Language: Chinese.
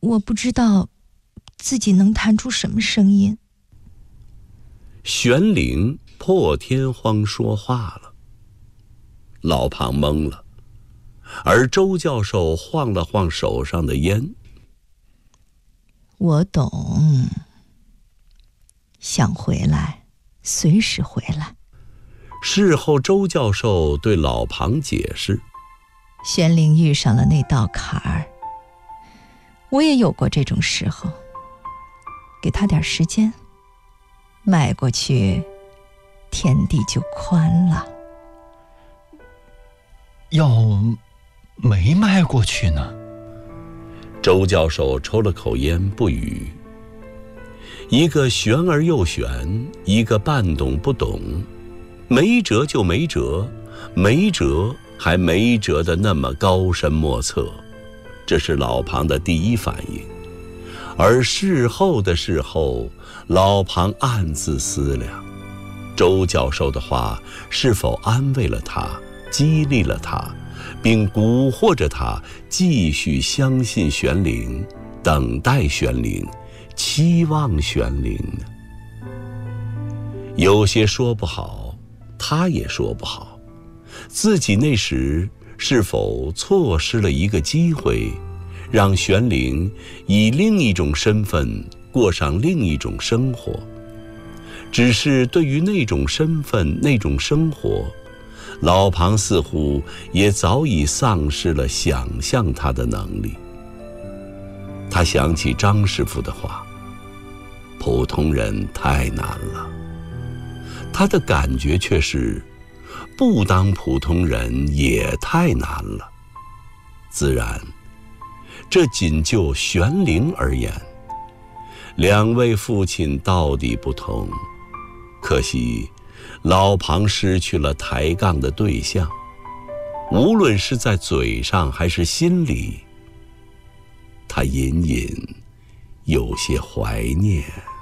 我不知道自己能弹出什么声音。 玄灵破天荒说话了，老庞懵了，而周教授晃了晃手上的烟。 我懂，想回来，随时回来。 事后周教授对老庞解释， 玄灵遇上了那道坎儿，我也有过这种时候，给他点时间，迈过去，天地就宽了。 要没迈过去呢？ 周教授抽了口烟不语，一个玄而又玄，一个半懂不懂，没辙就没辙，没辙还没辙的那么高深莫测，这是老庞的第一反应。而事后的事后，老庞暗自思量，周教授的话是否安慰了他，激励了他，并蛊惑着他继续相信玄灵，等待玄灵，期望玄灵呢？有些说不好，他也说不好，自己那时是否错失了一个机会，让玄灵以另一种身份过上另一种生活？只是对于那种身份，那种生活，老庞似乎也早已丧失了想象他的能力。他想起张师傅的话，普通人太难了。他的感觉却是，不当普通人也太难了。自然，这仅就玄灵而言，两位父亲到底不同。可惜老庞失去了抬杠的对象，无论是在嘴上还是心里，他隐隐有些怀念。